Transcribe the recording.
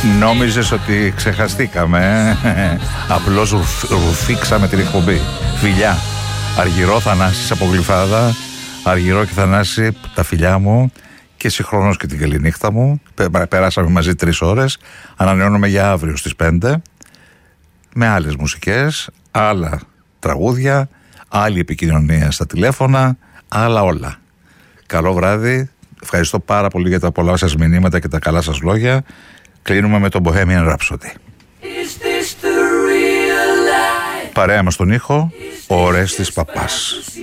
Νόμιζες ότι ξεχαστήκαμε. Απλώς ρουφήξαμε την εκπομπή. Φιλιά. Αργυρό Θανάσης από Γλυφάδα. Αργυρό και Θανάση, τα φιλιά μου. Και συγχρόνως και την καληνύχτα μου. Περάσαμε μαζί 3 ώρες. Ανανεώνουμε για αύριο στις 5. Με άλλες μουσικές, άλλα τραγούδια, άλλη επικοινωνία στα τηλέφωνα, άλλα όλα. Καλό βράδυ. Ευχαριστώ πάρα πολύ για τα πολλά σας μηνύματα και τα καλά σας λόγια. Κλείνουμε με τον Bohemian Rhapsody. Παρέα μας στον ήχο, ο Ορέστης Παπάς.